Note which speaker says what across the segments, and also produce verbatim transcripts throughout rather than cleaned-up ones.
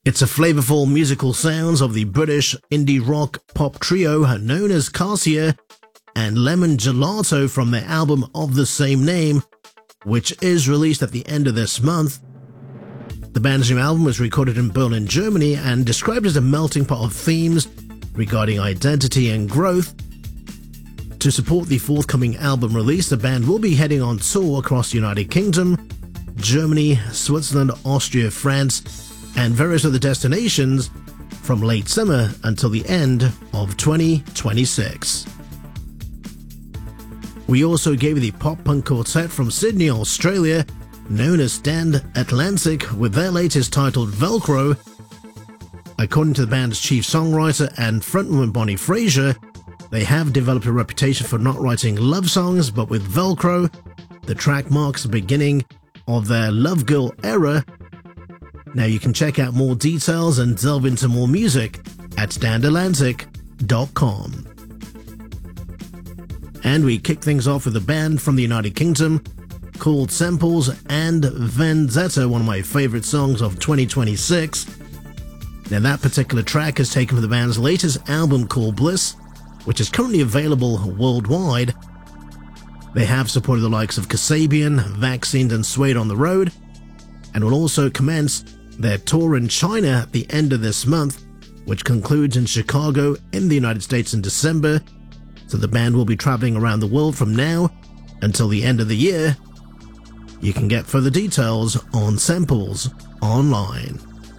Speaker 1: It's a flavorful musical sounds of the British indie rock pop trio known as Cassia and Lemon Gelato from their album of the same name, which is released at the end of this month. The band's new album was recorded in Berlin, Germany, and described as a melting pot of themes regarding identity and growth. To support the forthcoming album release, the band will be heading on tour across the United Kingdom, Germany, Switzerland, Austria, France, and various other destinations from late summer until the end of twenty twenty-six. We also gave you the pop-punk quartet from Sydney, Australia, known as Stand Atlantic, with their latest titled Velcro. According to the band's chief songwriter and frontwoman Bonnie Fraser, they have developed a reputation for not writing love songs, but with Velcro, the track marks the beginning of their Love Girl era. Now you can check out more details and delve into more music at stand atlantic dot com. And we kick things off with a band from the United Kingdom called Samples and Vendetta, one of my favorite songs of twenty twenty-six. Now that particular track is taken from the band's latest album called Bliss, which is currently available worldwide. They have supported the likes of Kasabian, Vaccines and Suede on the road, and will also commence their tour in China at the end of this month, which concludes in Chicago in the United States in December. So the band will be traveling around the world from now until the end of the year. You can get further details on Samples online.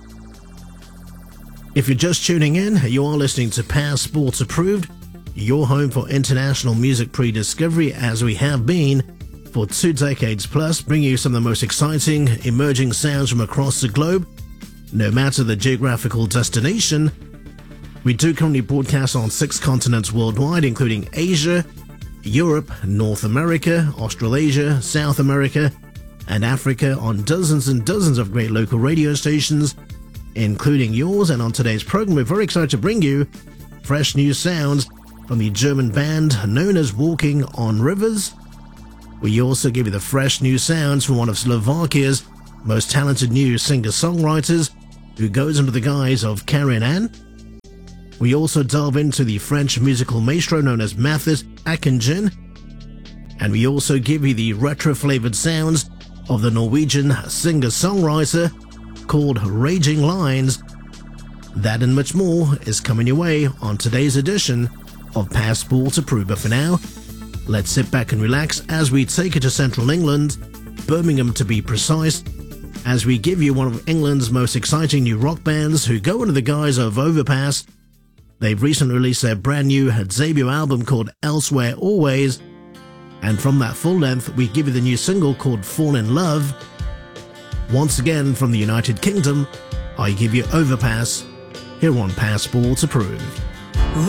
Speaker 1: If you're just tuning in, you are listening to Passport Approved, your home for international music pre-discovery, as we have been for two decades plus, bringing you some of the most exciting emerging sounds from across the globe, no matter the geographical destination. We do currently broadcast on six continents worldwide, including Asia, Europe, North America, Australasia, South America, and Africa, on dozens and dozens of great local radio stations, including yours. And on today's program, we're very excited to bring you fresh new sounds from the German band known as Walking on Rivers. We also give you the fresh new sounds from one of Slovakia's most talented new singer-songwriters, who goes under the guise of Karin Ann. We also delve into the French musical maestro known as Mathis Akingen, and we also give you the retro-flavored sounds of the Norwegian singer-songwriter called Raging Lines. That and much more is coming your way on today's edition of Passport Approved. But for now, let's sit back and relax as we take it to central England, Birmingham to be precise, as we give you one of England's most exciting new rock bands who go under the guise of Overpass. They've recently released their brand new debut album called Elsewhere Always, and from that full length we give you the new single called Fall in Love. Once again from the United Kingdom, I give you Overpass here on Passport Approved.